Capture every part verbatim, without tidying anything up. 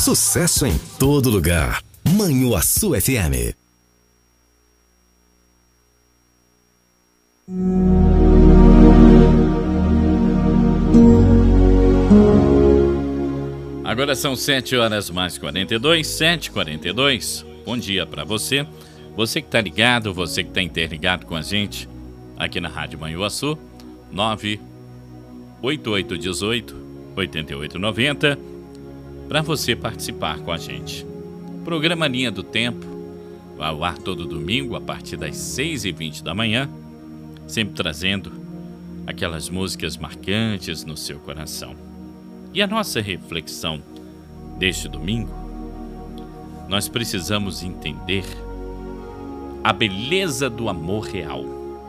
Sucesso em todo lugar. Manhuaçu F M. Agora são sete horas mais quarenta e dois, sete e quarenta e dois. Bom dia para você. Você que está ligado, você que está interligado com a gente aqui na Rádio Manhuaçu, nove oito oito um oito, oito oito nove zero, para você participar com a gente. Programa Linha do Tempo vai ao ar todo domingo a partir das seis e vinte da manhã, sempre trazendo aquelas músicas marcantes no seu coração. E a nossa reflexão deste domingo, nós precisamos entender a beleza do amor real.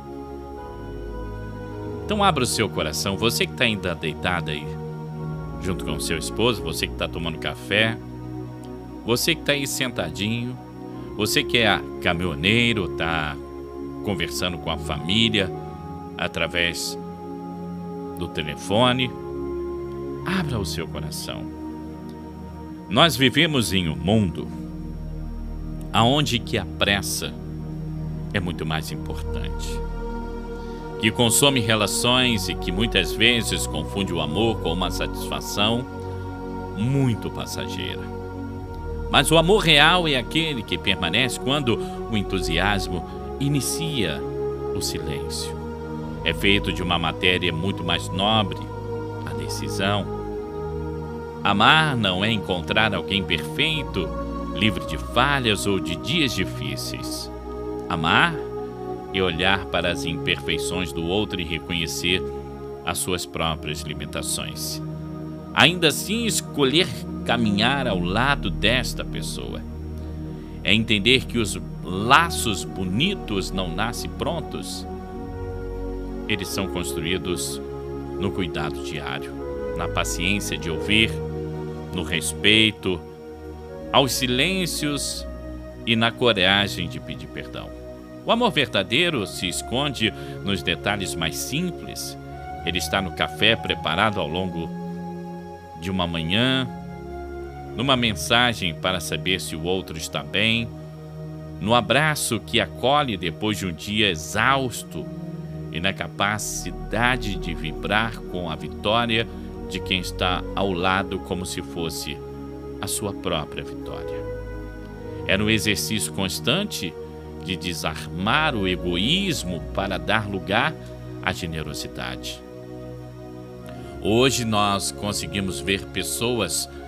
Então abra o seu coração, você que está ainda deitado aí, junto com o seu esposo, você que está tomando café, você que está aí sentadinho, você que é caminhoneiro, está conversando com a família através do telefone, abra o seu coração. Nós vivemos em um mundo aonde que a pressa é muito mais importante, que consome relações e que muitas vezes confunde o amor com uma satisfação muito passageira. Mas o amor real é aquele que permanece quando o entusiasmo inicia o silêncio. É feito de uma matéria muito mais nobre, a decisão. Amar não é encontrar alguém perfeito, livre de falhas ou de dias difíceis. Amar é olhar para as imperfeições do outro e reconhecer as suas próprias limitações. Ainda assim, escolher caminhar ao lado desta pessoa. É entender que os laços bonitos não nascem prontos. Eles são construídos no cuidado diário, na paciência de ouvir, no respeito, aos silêncios e na coragem de pedir perdão. O amor verdadeiro se esconde nos detalhes mais simples. Ele está no café preparado ao longo de uma manhã, numa mensagem para saber se o outro está bem, no abraço que acolhe depois de um dia exausto e na capacidade de vibrar com a vitória de quem está ao lado como se fosse a sua própria vitória. É no exercício constante de desarmar o egoísmo para dar lugar à generosidade. Hoje nós conseguimos ver pessoas